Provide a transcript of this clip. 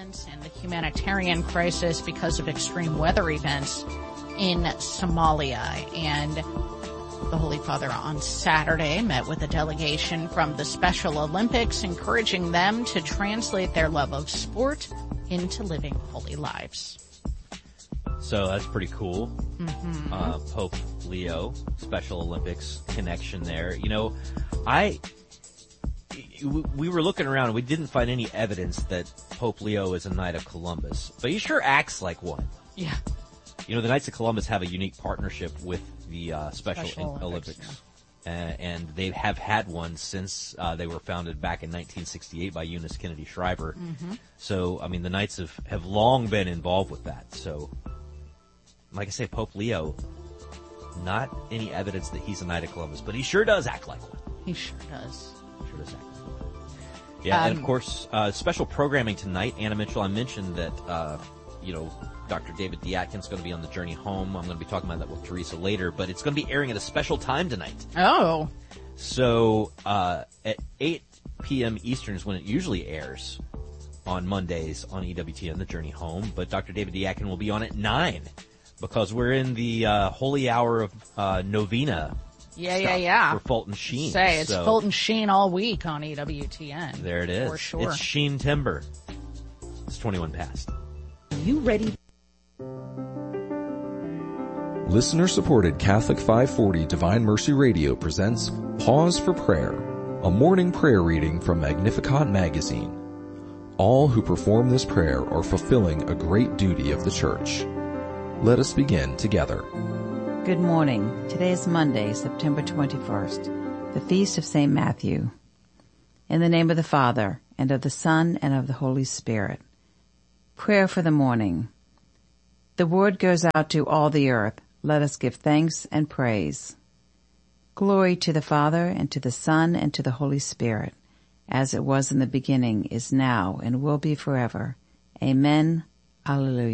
violence and the humanitarian crisis because of extreme weather events in Somalia. And the Holy Father on Saturday met with a delegation from the Special Olympics, encouraging them to translate their love of sport into living holy lives. So that's pretty cool. Mm-hmm. Pope Leo, Special Olympics connection there. You know, we were looking around and we didn't find any evidence that Pope Leo is a Knight of Columbus, but he sure acts like one. Yeah. You know, the Knights of Columbus have a unique partnership with the Special Olympics. And they have had one since they were founded back in 1968 by Eunice Kennedy Shriver. Mm-hmm. So, I mean, the Knights have long been involved with that. So, like I say, Pope Leo, not any evidence that he's a Knight of Columbus, but he sure does act like one. He sure does. Sure does act like one. Yeah, and of course, special programming tonight. Anna Mitchell, I mentioned that, Dr. David D. Atkins is going to be on the journey home. I'm going to be talking about that with Teresa later, but it's going to be airing at a special time tonight. Oh. So, at 8 p.m. Eastern is when it usually airs on Mondays on EWTN, The Journey Home, but Dr. David D. Atkins will be on at 9 because we're in the holy hour of novena. Yeah. For Fulton Sheen. It's Fulton Sheen all week on EWTN. There it is. For sure. It's Sheen Timber. It's 21 past. You ready? Listener-supported Catholic 540 Divine Mercy Radio presents Pause for Prayer, a morning prayer reading from Magnificat magazine. All who perform this prayer are fulfilling a great duty of the Church. Let us begin together. Good morning. Today is Monday, September 21st, the feast of St. Matthew. In the name of the Father, and of the Son, and of the Holy Spirit. Prayer for the morning. The word goes out to all the earth. Let us give thanks and praise. Glory to the Father, and to the Son, and to the Holy Spirit, as it was in the beginning, is now, and will be forever. Amen. Alleluia.